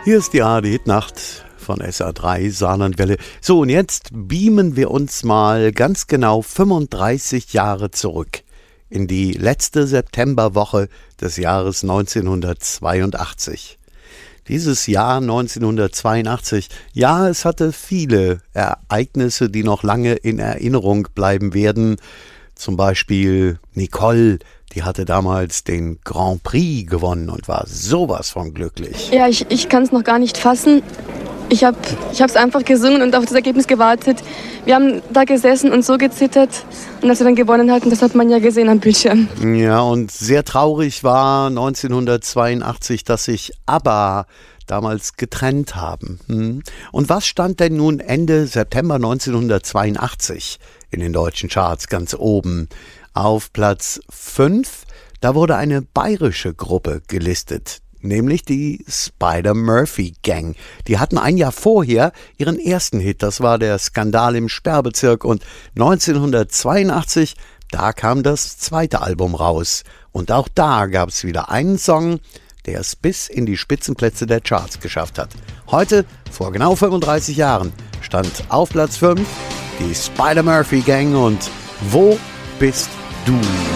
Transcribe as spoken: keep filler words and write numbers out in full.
Hier ist die A R D-Hitnacht von S A drei Saarlandwelle. So, und jetzt beamen wir uns mal ganz genau fünfunddreißig Jahre zurück in die letzte Septemberwoche des Jahres neunzehnhundertzweiundachtzig. Dieses Jahr neunzehnhundertzweiundachtzig, ja, es hatte viele Ereignisse, die noch lange in Erinnerung bleiben werden. Zum Beispiel Nicole, die hatte damals den Grand Prix gewonnen und war sowas von glücklich. Ja, ich, ich kann es noch gar nicht fassen. Ich habe ich es einfach gesungen und auf das Ergebnis gewartet. Wir haben da gesessen und so gezittert. Und als wir dann gewonnen hatten, das hat man ja gesehen am Bildschirm. Ja, und sehr traurig war neunzehnhundertzweiundachtzig, dass sich ABBA damals getrennt haben. Hm. Und was stand denn nun Ende September neunzehnhundertzweiundachtzig in den deutschen Charts ganz oben? Auf Platz fünf, da wurde eine bayerische Gruppe gelistet, nämlich die Spider-Murphy-Gang. Die hatten ein Jahr vorher ihren ersten Hit, das war der Skandal im Sperrbezirk, und neunzehnhundertzweiundachtzig, da kam das zweite Album raus. Und auch da gab es wieder einen Song, der es bis in die Spitzenplätze der Charts geschafft hat. Heute, vor genau fünfunddreißig Jahren, stand auf Platz fünf die Spider-Murphy-Gang und Wo bist du?